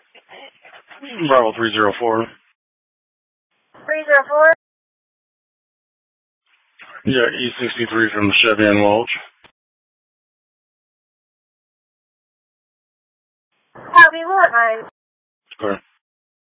Bravo 304. 304? Yeah, E63 from Chevy and Welch. Copy, what, mate? Okay.